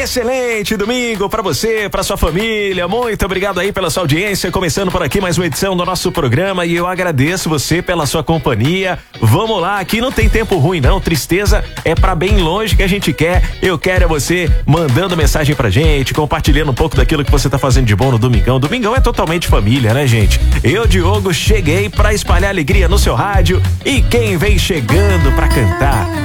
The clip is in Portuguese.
Excelente domingo pra você, pra sua família. Muito obrigado aí pela sua audiência. Começando por aqui mais uma edição do nosso programa e eu agradeço você pela sua companhia. Vamos lá, aqui não tem tempo ruim não, tristeza é pra bem longe que a gente quer. Eu quero é você mandando mensagem pra gente, compartilhando um pouco daquilo que você tá fazendo de bom no domingão. Domingão é totalmente família, né, gente? Eu, Diogo, cheguei pra espalhar alegria no seu rádio e quem vem chegando pra cantar